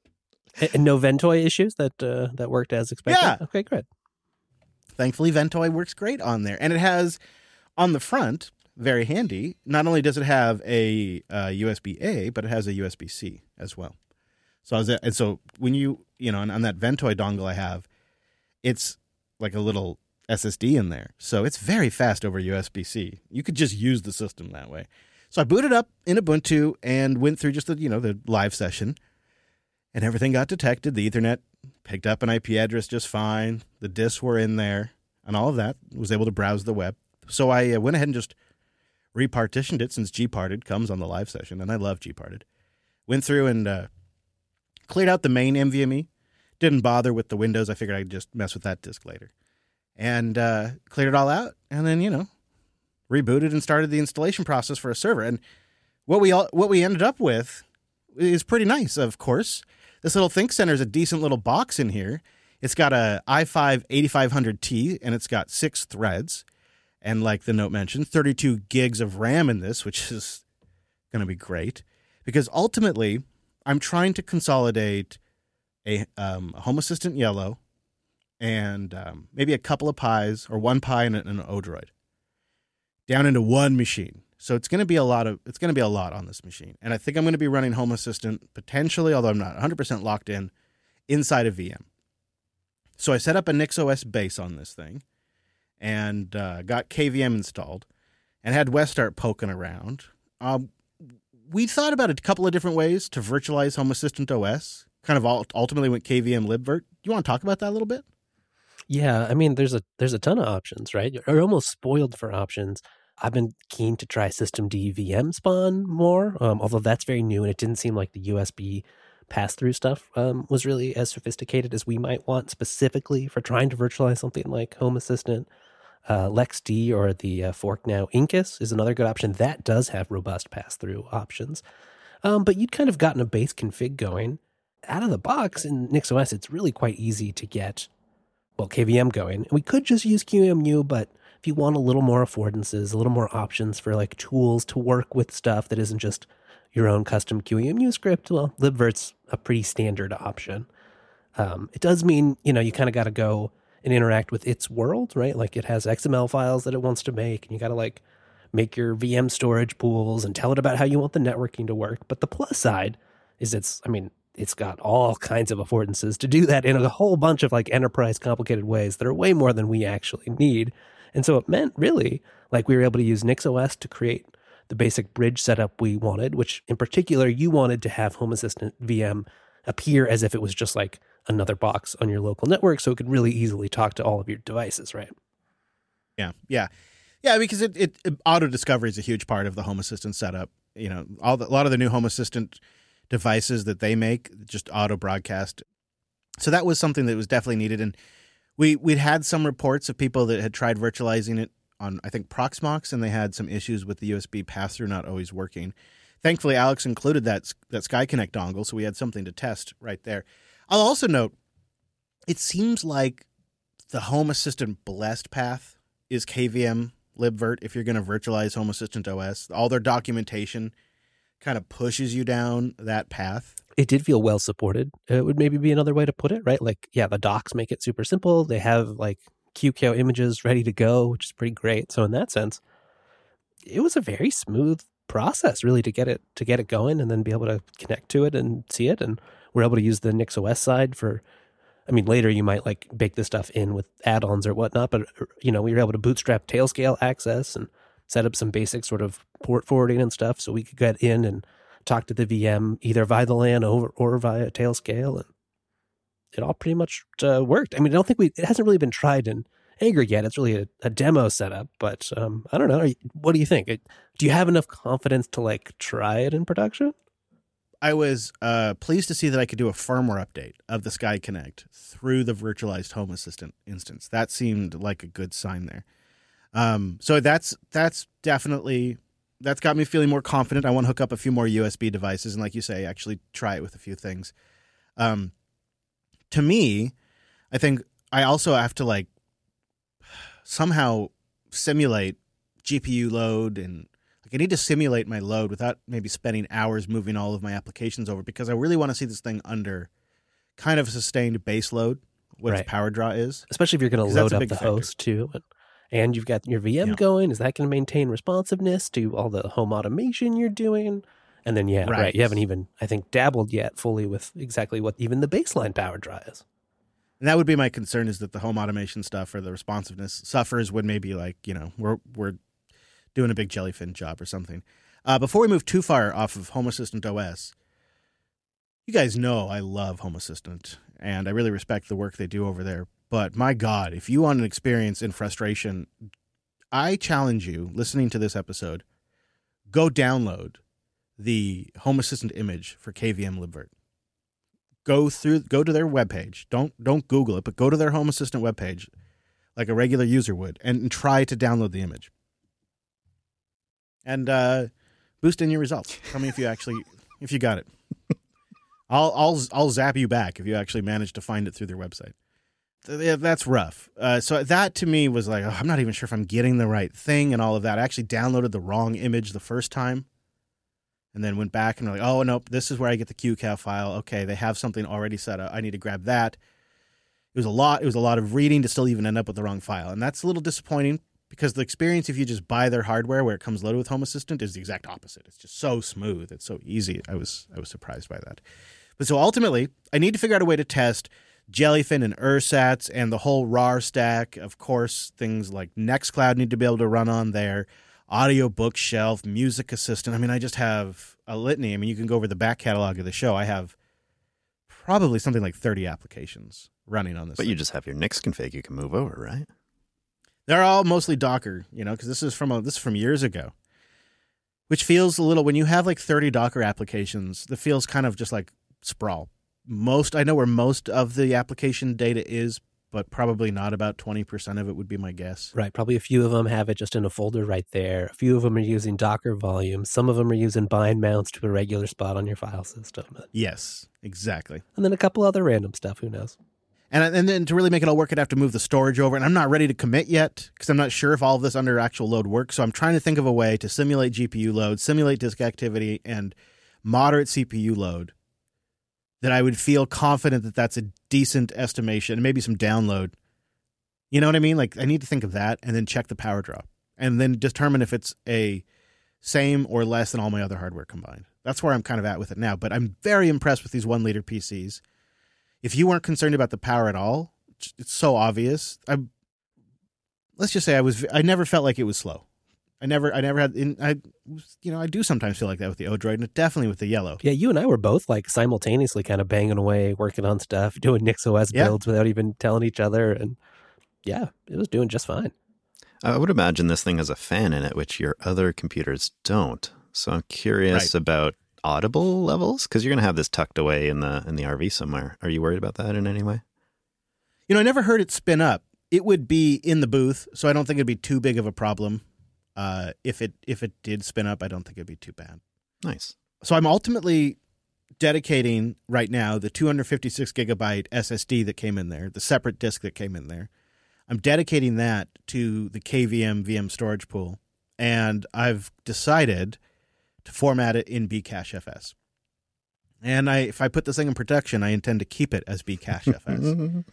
C: And no Ventoy issues that uh, that worked as expected?
A: Yeah.
C: Okay, good.
A: Thankfully, Ventoy works great on there. And it has, on the front, very handy, not only does it have a uh, U S B A, but it has a U S B C as well. So, I was, and so when you, you know, on, on that Ventoy dongle I have, it's like a little S S D in there. So it's very fast over U S B C. You could just use the system that way. So I booted up in Ubuntu and went through just the, you know, the live session, and everything got detected. The Ethernet picked up an I P address just fine. The disks were in there and all of that. Was able to browse the web. So I uh, went ahead and just repartitioned it since Gparted comes on the live session, and I love Gparted. Went through and uh, cleared out the main N V M E. Didn't bother with the Windows. I figured I'd just mess with that disk later. And uh, cleared it all out, and then, you know, rebooted and started the installation process for a server. And what we all, what we ended up with is pretty nice, of course. This little ThinkCentre is a decent little box in here. It's got a i five eighty-five hundred T, and it's got six threads. And like the note mentioned, thirty-two gigs of RAM in this, which is going to be great. Because ultimately, I'm trying to consolidate a um, Home Assistant Yellow and um, maybe a couple of Pis, or one Pi and an Odroid, down into one machine. So it's going to be a lot of it's going to be a lot on this machine. And I think I'm going to be running Home Assistant potentially, although I'm not one hundred percent locked in, inside of V M. So I set up a NixOS base on this thing and uh, got K V M installed and had Westart poking around. Um, we thought about a couple of different ways to virtualize Home Assistant O S. Kind of ultimately went K V M libvirt. Do you want to talk about that a little bit?
C: Yeah, I mean, there's a there's a ton of options, right? You're almost spoiled for options. I've been keen to try systemd V M spawn more, um, although that's very new, and it didn't seem like the U S B pass-through stuff um, was really as sophisticated as we might want specifically for trying to virtualize something like Home Assistant. Uh, LexD or the uh, fork now Incus is another good option. That does have robust pass-through options. Um, but you'd kind of gotten a base config going. Out of the box in NixOS, it's really quite easy to get, well, K V M going. We could just use Q E M U, but if you want a little more affordances, a little more options for like tools to work with stuff that isn't just your own custom Q E M U script, well, libvirt's a pretty standard option. Um, it does mean, you know, you kind of got to go and interact with its world, right? Like it has X M L files that it wants to make, and you got to like make your V M storage pools and tell it about how you want the networking to work. But the plus side is it's, I mean, it's got all kinds of affordances to do that in a whole bunch of like enterprise complicated ways that are way more than we actually need. And so it meant really like we were able to use NixOS to create the basic bridge setup we wanted, which in particular you wanted to have Home Assistant V M appear as if it was just like another box on your local network, so it could really easily talk to all of your devices, right?
A: Yeah, yeah. Yeah, because it, it, it auto discovery is a huge part of the Home Assistant setup. You know, all the, a lot of the new Home Assistant devices that they make just auto broadcast. So that was something that was definitely needed. And we, we'd had some reports of people that had tried virtualizing it on, I think, Proxmox, and they had some issues with the U S B pass-through not always working. Thankfully, Alex included that, that SkyConnect dongle, so we had something to test right there. I'll also note, it seems like the Home Assistant blessed path is K V M libvirt if you're going to virtualize Home Assistant O S. All their documentation kind of pushes you down that path.
C: It did feel well supported. It would maybe be another way to put it, right? Like, yeah, the docs make it super simple. They have like Q C O images ready to go, which is pretty great. So in that sense, it was a very smooth process really to get it to get it going and then be able to connect to it and see it. And we're able to use the NixOS side for, I mean, later you might like bake this stuff in with add-ons or whatnot, but you know, we were able to bootstrap Tailscale access and set up some basic sort of port forwarding and stuff. So we could get in and talk to the V M either via the LAN or, or via Tailscale, and it all pretty much uh, worked. I mean, I don't think we, it hasn't really been tried in Anger yet. It's really a, a demo setup, but um, I don't know. You, what do you think? It, do you have enough confidence to like try it in production?
A: I was uh, pleased to see that I could do a firmware update of the Sky Connect through the virtualized Home Assistant instance. That seemed like a good sign there. Um, so that's that's definitely, that's got me feeling more confident. I want to hook up a few more U S B devices and, like you say, actually try it with a few things. Um, to me, I think I also have to like somehow simulate G P U load, and like I need to simulate my load without maybe spending hours moving all of my applications over, because I really want to see this thing under kind of a sustained base load, what
C: Right.
A: its power draw is.
C: Especially if you're going to
A: 'Cause that's
C: load
A: a
C: up
A: big
C: the
A: factor.
C: host too. And, and you've got your V M
A: Yeah.
C: going. Is that going to maintain responsiveness to all the home automation you're doing? And then, yeah, right.
A: Right.
C: You haven't even, I think, dabbled yet fully with exactly what even the baseline power draw is.
A: And that would be my concern, is that the home automation stuff or the responsiveness suffers when maybe like, you know, we're we're doing a big jellyfin job or something. Uh, before we move too far off of Home Assistant O S, you guys know I love Home Assistant and I really respect the work they do over there. But my God, if you want an experience in frustration, I challenge you, listening to this episode, go download the Home Assistant image for K V M libvirt. Go through, go to their webpage. Don't don't Google it, but go to their Home Assistant webpage like a regular user would, and, and try to download the image. And uh, boost in your results. Tell me if you actually if you got it. I'll I'll I'll zap you back if you actually manage to find it through their website. Yeah, that's rough. Uh, so that to me was like, oh, I'm not even sure if I'm getting the right thing and all of that. I actually downloaded the wrong image the first time, and then went back and were like, oh, nope, this is where I get the Q C A file. Okay, they have something already set up. I need to grab that. It was a lot. It was a lot of reading to still even end up with the wrong file, and that's a little disappointing, because the experience if you just buy their hardware where it comes loaded with Home Assistant is the exact opposite. It's just so smooth. It's so easy. I was I was surprised by that. But so ultimately, I need to figure out a way to test Jellyfin and Ursats and the whole R A R stack. Of course, things like Nextcloud need to be able to run on there. Audio Bookshelf, Music Assistant. I mean, I just have a litany. I mean, you can go over the back catalog of the show. I have probably something like thirty applications running on this.
B: But
A: thing.
B: you just have your Nix config you can move over, right?
A: They're all mostly Docker, you know, because this is from a, this is from years ago, which feels a little, when you have like thirty Docker applications, that feels kind of just like sprawl. Most, I know where most of the application data is, but probably not. About twenty percent of it would be my guess.
C: Right. Probably a few of them have it just in a folder right there. A few of them are using Docker volumes. Some of them are using bind mounts to a regular spot on your file system.
A: Yes, exactly.
C: And then a couple other random stuff. Who knows?
A: And and then to really make it all work, I'd have to move the storage over. And I'm not ready to commit yet, because I'm not sure if all of this under actual load works. So I'm trying to think of a way to simulate G P U load, simulate disk activity, and moderate C P U load, that I would feel confident that that's a decent estimation, and maybe some download. You know what I mean? Like, I need to think of that and then check the power draw and then determine if it's a same or less than all my other hardware combined. That's where I'm kind of at with it now. But I'm very impressed with these one liter P Cs. If you weren't concerned about the power at all, it's so obvious. I let's just say I was. I never felt like it was slow. I never. I never had. In, I, you know, I do sometimes feel like that with the Odroid, and definitely with the Yellow.
C: Yeah, you and I were both like simultaneously kind of banging away, working on stuff, doing NixOS
A: Yeah.
C: builds without even telling each other. And yeah, it was doing just fine.
B: I would imagine this thing has a fan in it, which your other computers don't. So I'm curious
A: Right.
B: about audible levels, because you're going to have this tucked away in the in the R V somewhere. Are you worried about that in any way?
A: You know, I never heard it spin up. It would be in the booth, so I don't think it'd be too big of a problem. Uh, if it if it did spin up, I don't think it'd be too bad.
B: Nice.
A: So I'm ultimately dedicating right now the two hundred fifty-six gigabyte S S D that came in there, the separate disk that came in there. I'm dedicating that to the K V M V M storage pool, and I've decided to format it in Bcachefs. And I, if I put this thing in production, I intend to keep it as Bcachefs.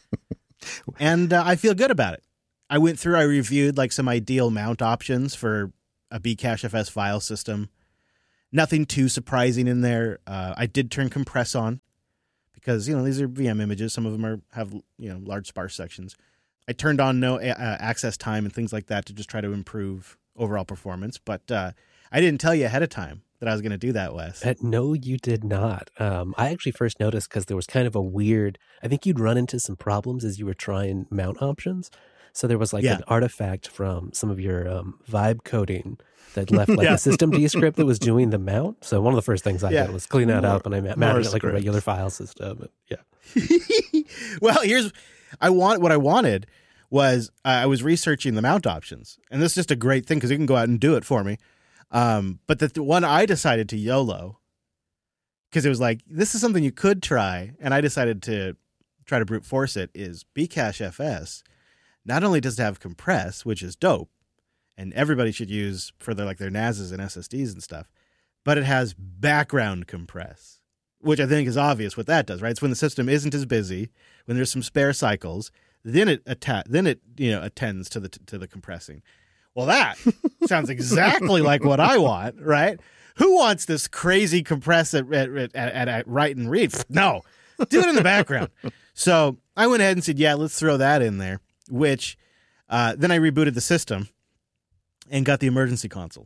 A: And uh, I feel good about it. I went through, I reviewed like some ideal mount options for a Bcachefs file system. Nothing too surprising in there. Uh, I did turn compress on because, you know, these are V M images. Some of them are have, you know, large sparse sections. I turned on no uh, access time and things like that to just try to improve overall performance. But uh, I didn't tell you ahead of time that I was going to do that, Wes.
C: Uh, no, you did not. Um, I actually first noticed because there was kind of a weird, I think you'd run into some problems as you were trying mount options. So there was like
A: Yeah.
C: an artifact from some of your um, vibe coding that left like
A: Yeah.
C: a system D script that was doing the mount. So one of the first things I
A: Yeah.
C: did was clean that
A: More-
C: up, and I ma-
A: more
C: mounted it like a
A: scripts.
C: regular file system. And, yeah.
A: Well, here's I want what I wanted was uh, I was researching the mount options, and this is just a great thing because you can go out and do it for me. Um, but the, the one I decided to YOLO because it was like this is something you could try, and I decided to try to brute force it. Is Bcachefs not only does it have compress, which is dope, and everybody should use for their like their N A Ss and S S Ds and stuff, but it has background compress, which I think is obvious what that does, right? It's when the system isn't as busy, when there's some spare cycles, then it atta- then it you know attends to the to the compressing. Well, that sounds exactly like what I want, right? Who wants this crazy compress at, at, at, at, at write and read? No, do it in the background. So I went ahead and said, yeah, let's throw that in there, which uh, then I rebooted the system and got the emergency console.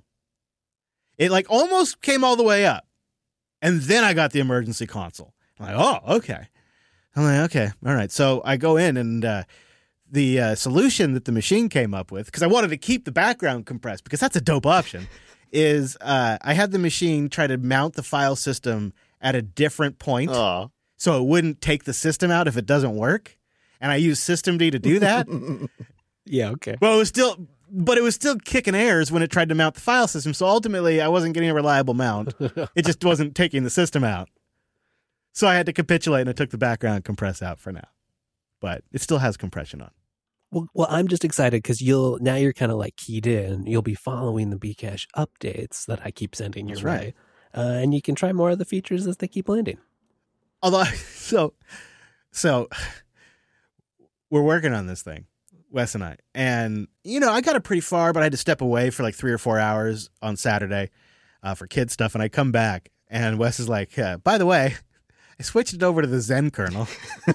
A: It like almost came all the way up. And then I got the emergency console. I'm like, oh, okay. I'm like, okay, all right. So I go in and uh, the uh, solution that the machine came up with, because I wanted to keep the background compressed, because that's a dope option, is uh, I had the machine try to mount the file system at a different point
B: Aw.
A: so it wouldn't take the system out if it doesn't work. And I used systemd to do that.
C: Yeah, okay.
A: Well, it was still, but it was still kicking errors when it tried to mount the file system. So ultimately, I wasn't getting a reliable mount. It just wasn't taking the system out. So I had to capitulate, and I took the background compress out for now. But it still has compression on.
C: Well, well, I'm just excited because you'll now you're kind of like keyed in. You'll be following the Bcache updates that I keep sending your
A: That's
C: way,
A: right.
C: uh, and you can try more of the features as they keep landing.
A: Although, so, so we're working on this thing, Wes and I, and you know, I got it pretty far, but I had to step away for like three or four hours on Saturday uh, for kid stuff, and I come back, and Wes is like, uh, "By the way, I switched it over to the Zen kernel."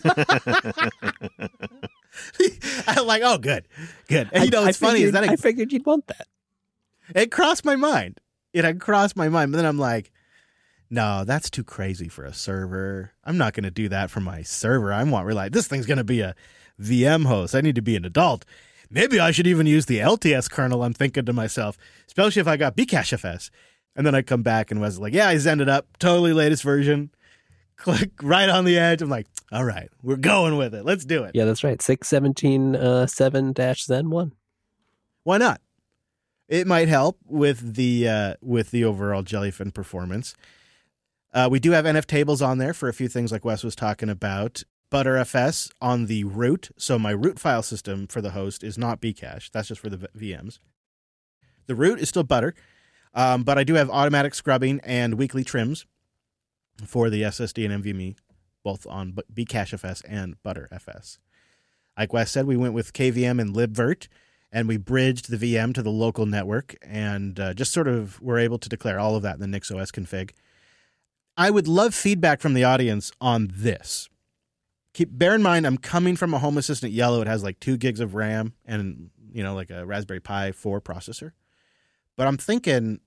A: I'm like, "Oh, good, good." And you know,
C: I-
A: what's
C: I
A: funny is
C: figured-
A: that
C: I
A: it,
C: figured you'd want that.
A: it crossed my mind. It had crossed my mind, but then I'm like, no, that's too crazy for a server. I'm not going to do that for my server. I want rely. This thing's going to be a V M host. I need to be an adult. Maybe I should even use the L T S kernel. I'm thinking to myself, especially if I got Bcachefs. And then I come back and was like, yeah, I zenned it up. Totally latest version. Click right on the edge. I'm like, all right, we're going with it. Let's do it.
C: Yeah, that's right. six seventeen uh, seven dash Zen one.
A: Why not? It might help with the uh, with the overall Jellyfin performance. Uh, we do have N F tables on there for a few things like Wes was talking about. Btrfs on the root. So my root file system for the host is not Bcache. That's just for the V Ms. The root is still Butter, um, but I do have automatic scrubbing and weekly trims for the S S D and NVMe, both on Bcachefs and Btrfs. Like Wes said, we went with K V M and libvirt, and we bridged the V M to the local network, and uh, just sort of were able to declare all of that in the NixOS config. I would love feedback from the audience on this. Keep bear in mind, I'm coming from a Home Assistant Yellow. It has like two gigs of RAM and, you know, like a Raspberry Pi four processor. But I'm thinking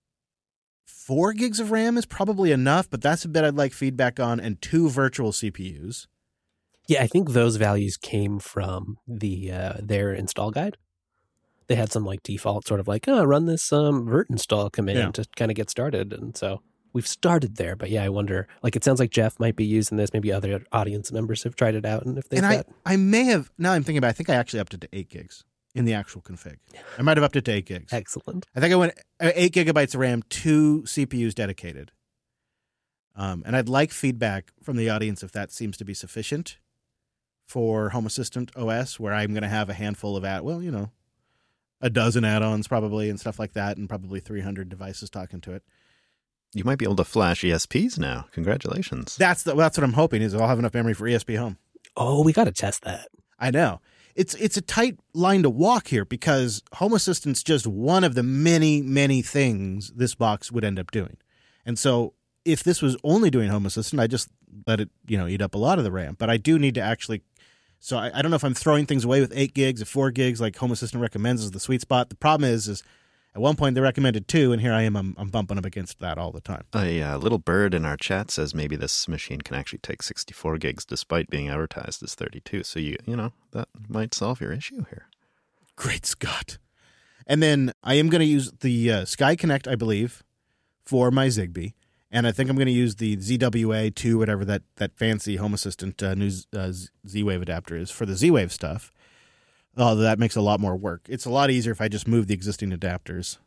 A: four gigs of RAM is probably enough, but that's a bit I'd like feedback on, and two virtual C P Us.
C: Yeah, I think those values came from the uh, their install guide. They had some like default sort of like, oh, run this um, virt install command
A: Yeah.
C: to kind of get started. And so we've started there. But yeah, I wonder, like it sounds like Jeff might be using this. Maybe other audience members have tried it out. And if they've
A: And I,
C: got,
A: I may have, now I'm thinking about it, I think I actually upped it to eight gigs in the actual config. I might have upped it to eight gigs.
C: excellent.
A: I think I went uh, eight gigabytes of RAM, two C P Us dedicated. Um, and I'd like feedback from the audience if that seems to be sufficient for Home Assistant O S, where I'm going to have a handful of, ad- well, you know, a dozen add-ons probably and stuff like that, and probably three hundred devices talking to it.
B: You might be able to flash E S Ps now. Congratulations.
A: That's the, that's what I'm hoping is I'll have enough memory for E S P Home.
C: Oh, we got to test that.
A: I know. It's it's a tight line to walk here because Home Assistant's just one of the many, many things this box would end up doing. And so if this was only doing Home Assistant, I just let it, you know, eat up a lot of the RAM. But I do need to actually – so I, I don't know if I'm throwing things away with eight gigs or four gigs like Home Assistant recommends is the sweet spot. The problem is is at one point they recommended two, and here I am, I'm, I'm bumping up against that all the time.
B: A uh, little bird in our chat says maybe this machine can actually take sixty-four gigs despite being advertised as thirty-two. So, you you know, that might solve your issue here.
A: Great Scott. And then I am going to use the uh, Sky Connect, I believe, for my Zigbee. And I think I'm going to use the Z W A two, whatever that, that fancy Home Assistant uh, new uh, Z-Wave adapter is for the Z-Wave stuff. Although that makes a lot more work. It's a lot easier if I just move the existing adapters.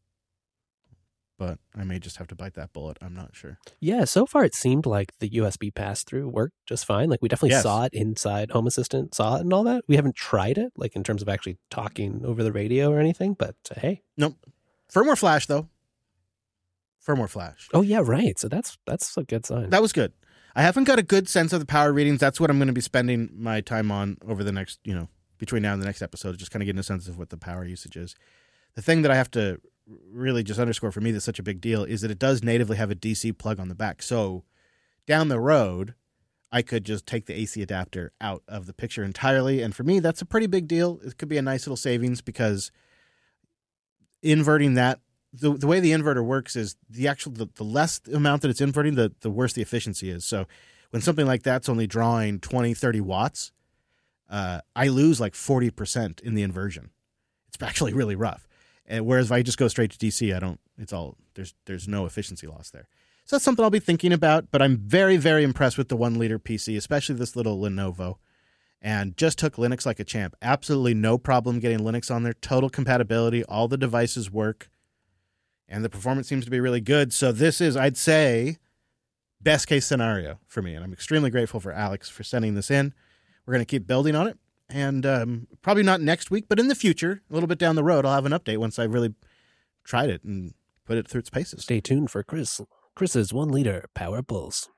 A: But I may just have to bite that bullet. I'm not sure.
C: Yeah, so far it seemed like the U S B pass-through worked just fine. Like we definitely
A: Yes.
C: saw it inside Home Assistant, saw it and all that. We haven't tried it, like in terms of actually talking over the radio or anything, but uh, hey.
A: Nope. Firmware flash, though. Firmware flash.
C: Oh, yeah, right. So that's that's a good sign.
A: That was good. I haven't got a good sense of the power readings. That's what I'm going to be spending my time on over the next, you know, between now and the next episode, just kind of getting a sense of what the power usage is. The thing that I have to really just underscore for me that's such a big deal is that it does natively have a D C plug on the back. So down the road, I could just take the A C adapter out of the picture entirely. And for me, that's a pretty big deal. It could be a nice little savings because inverting that, the the way the inverter works is the actual, the, the less amount that it's inverting, the, the worse the efficiency is. So when something like that's only drawing twenty, thirty watts, uh, I lose like forty percent in the inversion. It's actually really rough. And whereas if I just go straight to D C, I don't, it's all, there's, there's no efficiency loss there. So that's something I'll be thinking about, but I'm very, very impressed with the one liter P C, especially this little Lenovo, and just took Linux like a champ. Absolutely no problem getting Linux on there. Total compatibility. All the devices work, and the performance seems to be really good. So this is, I'd say, best case scenario for me, and I'm extremely grateful for Alex for sending this in. We're going to keep building on it, and um, probably not next week, but in the future, a little bit down the road, I'll have an update once I've really tried it and put it through its paces.
C: Stay tuned for Chris. Chris's one liter Power Pulse.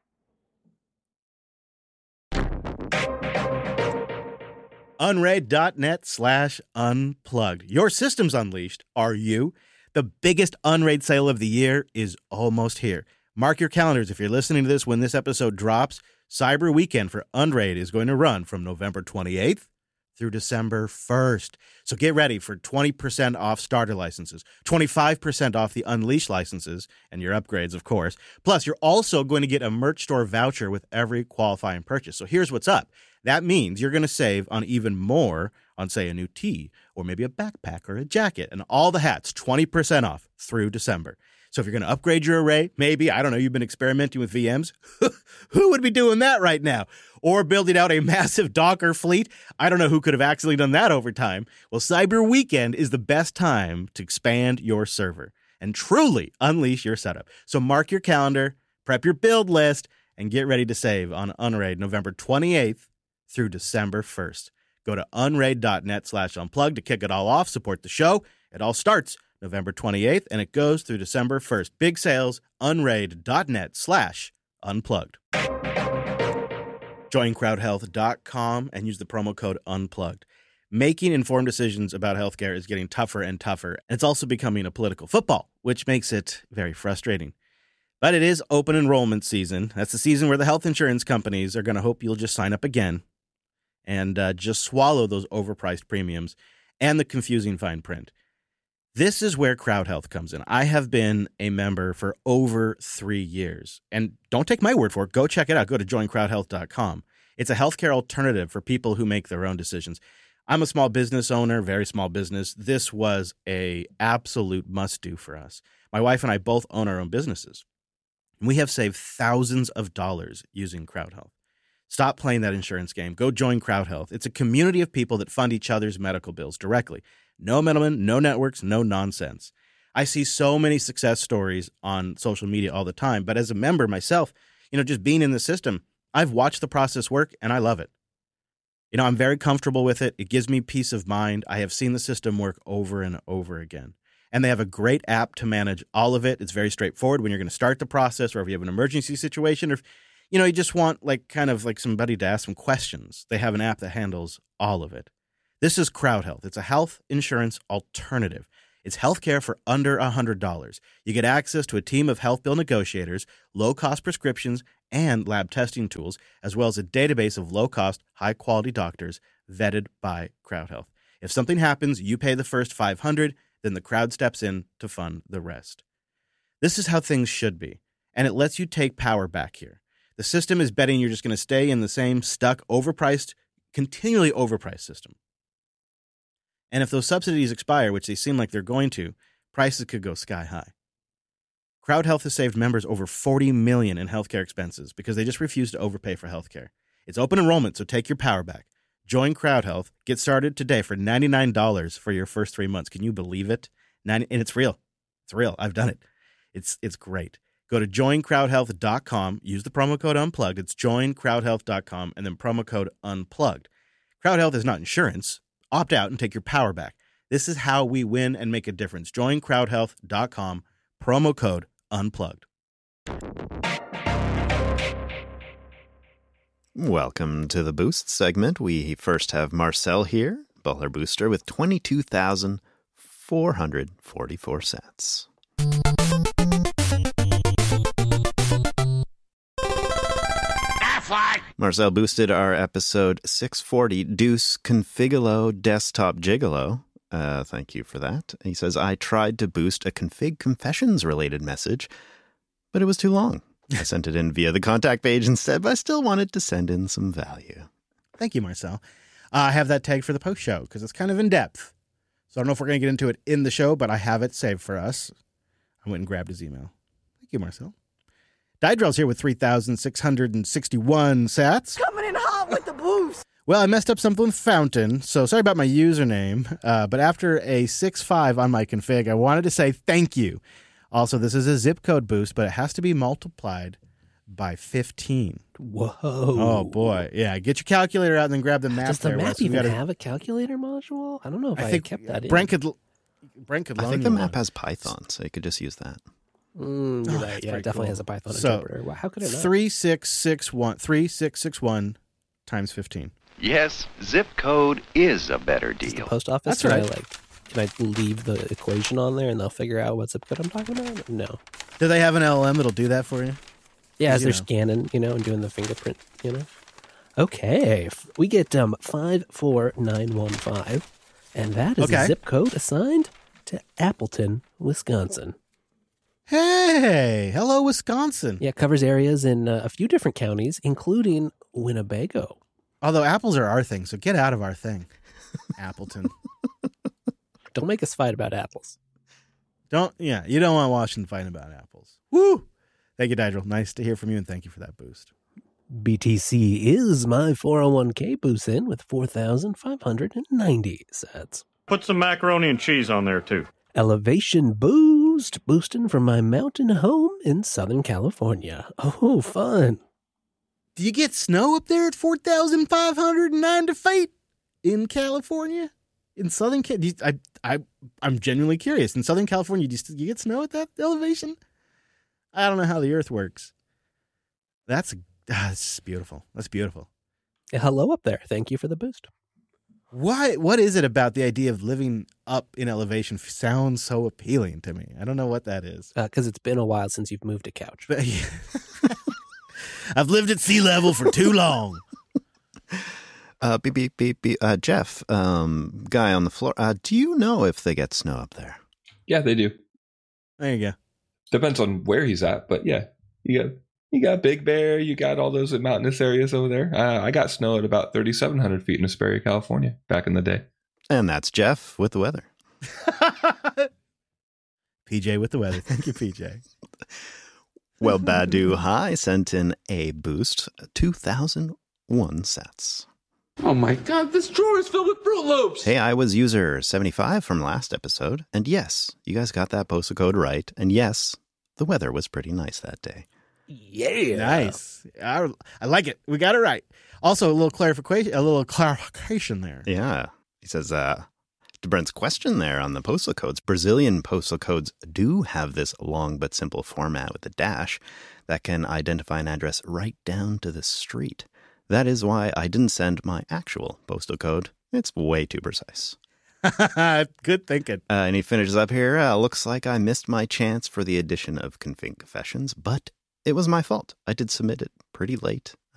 A: Unraid.net slash unplugged. Your system's unleashed. Are you? The biggest Unraid sale of the year is almost here. Mark your calendars if you're listening to this when this episode drops. Cyber Weekend for Unraid is going to run from November twenty-eighth through December first. So get ready for twenty percent off starter licenses, twenty-five percent off the Unleashed licenses, and your upgrades, of course. Plus, you're also going to get a merch store voucher with every qualifying purchase. So here's what's up. That means you're going to save on even more on, say, a new tee or maybe a backpack or a jacket, and all the hats, twenty percent off through December. So if you're going to upgrade your array, maybe, I don't know, you've been experimenting with V Ms. Who would be doing that right now? Or building out a massive Docker fleet? I don't know who could have actually done that over time. Well, Cyber Weekend is the best time to expand your server and truly unleash your setup. So mark your calendar, prep your build list, and get ready to save on Unraid November twenty-eighth through December first. Go to unraid.net slash unplugged to kick it all off. Support the show. It all starts November twenty-eighth, and it goes through December first. Big sales, unraid.net slash unplugged. Join crowd health dot com and use the promo code UNPLUGGED. Making informed decisions about healthcare is getting tougher and tougher. And it's also becoming a political football, which makes it very frustrating. But it is open enrollment season. That's the season where the health insurance companies are going to hope you'll just sign up again and uh, just swallow those overpriced premiums and the confusing fine print. This is where Crowd Health comes in. I have been a member for over three years. And don't take my word for it. Go check it out. Go to join crowd health dot com. It's a healthcare alternative for people who make their own decisions. I'm a small business owner, very small business. This was a absolute must-do for us. My wife and I both own our own businesses. We have saved thousands of dollars using Crowd Health. Stop playing that insurance game. Go join Crowd Health. It's a community of people that fund each other's medical bills directly. No middlemen, no networks, no nonsense. I see so many success stories on social media all the time, but as a member myself, you know, just being in the system, I've watched the process work and I love it. You know, I'm very comfortable with it. It gives me peace of mind. I have seen the system work over and over again. And they have a great app to manage all of it. It's very straightforward when you're going to start the process, or if you have an emergency situation, or if, you know, you just want like kind of like somebody to ask some questions. They have an app that handles all of it. This is CrowdHealth. It's a health insurance alternative. It's healthcare for under one hundred dollars. You get access to a team of health bill negotiators, low-cost prescriptions, and lab testing tools, as well as a database of low-cost, high-quality doctors vetted by CrowdHealth. If something happens, you pay the first five hundred dollars, then the crowd steps in to fund the rest. This is how things should be, and it lets you take power back here. The system is betting you're just going to stay in the same stuck, overpriced, continually overpriced system. And if those subsidies expire, which they seem like they're going to, prices could go sky high. CrowdHealth has saved members over forty million dollars in healthcare expenses because they just refuse to overpay for healthcare. It's open enrollment, so take your power back. Join CrowdHealth. Get started today for ninety-nine dollars for your first three months. Can you believe it? ninety And it's real. It's real. I've done it. It's it's great. Go to join crowd health dot com. Use the promo code UNPLUGGED. It's join crowd health dot com and then promo code UNPLUGGED. CrowdHealth is not insurance. Opt out and take your power back. This is how we win and make a difference. join crowd health dot com. Promo code UNPLUGGED.
B: Welcome to the Boost segment. We first have Marcel here, Baller Booster, with twenty-two thousand four hundred forty-four sats. Marcel boosted our episode six forty, Deuce Configalo Desktop Gigolo. Uh, thank you for that. He says, I tried to boost a config confessions related message, but it was too long. I sent it in via the contact page instead, but I still wanted to send in some value.
A: Thank you, Marcel. Uh, I have that tagged for the post show because it's kind of in depth. So I don't know if we're going to get into it in the show, but I have it saved for us. I went and grabbed his email. Thank you, Marcel. Dydrell's here with three thousand six hundred sixty-one sats.
H: Coming in hot with the boost.
A: Well, I messed up something with Fountain, so sorry about my username. Uh, but after a six five on my config, I wanted to say thank you. Also, this is a zip code boost, but it has to be multiplied by fifteen.
C: Whoa.
A: Oh, boy. Yeah, get your calculator out and then grab the map.
C: Does the
A: there,
C: map
A: Wes.
C: even
A: gotta,
C: have a calculator module? I don't know if I,
A: I think
C: kept that in.
A: Brent could, Brent could loan
B: I think the
A: you
B: map
A: one.
B: has Python, so you could just use that.
C: Mm, you're
A: Oh,
C: right.
A: that's
C: Yeah,
A: pretty
C: it definitely
A: cool.
C: has a Python
A: So,
C: interpreter. Wow, how could it not?
A: three six six one three six six one times fifteen.
I: Yes, zip code is a better
C: Is the
I: deal.
C: post office?
A: That's
C: can
A: right.
C: I, like, can I leave the equation on there and they'll figure out what zip code I'm talking about? No.
A: Do they have an L L M that'll do that for you?
C: Yeah, as
A: You
C: they're
A: know.
C: scanning, you know, and doing the fingerprint, you know. Okay, f- we get um five four nine one five, and that is
A: Okay.
C: a zip code assigned to Appleton, Wisconsin.
A: Hey, hello, Wisconsin.
C: Yeah, it covers areas in uh, a few different counties, including Winnebago.
A: Although apples are our thing, so get out of our thing, Appleton.
C: Don't make us fight about apples.
A: Don't, yeah, you don't want Washington fighting about apples. Woo! Thank you, Dydrell. Nice to hear from you, and thank you for that boost.
C: B T C is my four oh one k boost in with four thousand five hundred ninety sats.
J: Put some macaroni and cheese on there, too.
C: Elevation boost, boosting from my mountain home in Southern California. Oh, fun.
A: Do you get snow up there at four thousand five hundred ninety feet in California? In Southern California? I, I, I'm genuinely curious. In Southern California, do you, you get snow at that elevation? I don't know how the earth works. That's, ah, that's beautiful. That's beautiful.
C: Hello up there. Thank you for the boost.
A: Why? What is it about the idea of living up in elevation sounds so appealing to me? I don't know what that is.
C: Because uh, it's been a while since you've moved a couch.
A: But, yeah. I've lived at sea level for too long.
B: Uh, beep, beep, beep, beep. Uh, Jeff, um, guy on the floor, uh, do you know if they get snow up there?
G: Yeah, they do.
A: There you go.
G: Depends on where he's at, but yeah, you got you got Big Bear, you got all those mountainous areas over there. Uh, I got snow at about thirty-seven hundred feet in Hesperia, California, back in the day.
B: And that's Jeff with the weather.
A: P J with the weather. Thank you, P J.
B: Well, Badu High sent in a boost, two thousand one sats.
K: Oh my god, this drawer is filled with Fruit Loops!
B: Hey, I was user seventy-five from last episode, and yes, you guys got that postal code right, and yes, the weather was pretty nice that day.
C: Yeah.
A: Nice. I, I like it. We got it right. Also, a little clarification, a little clarification there.
B: Yeah. He says, uh, To Brent's question there on the postal codes, Brazilian postal codes do have this long but simple format with a dash that can identify an address right down to the street. That is why I didn't send my actual postal code. It's way too precise.
A: Good thinking.
B: Uh, and he finishes up here. Uh, looks like I missed my chance for the addition of config confessions, but it was my fault. I did submit it pretty late.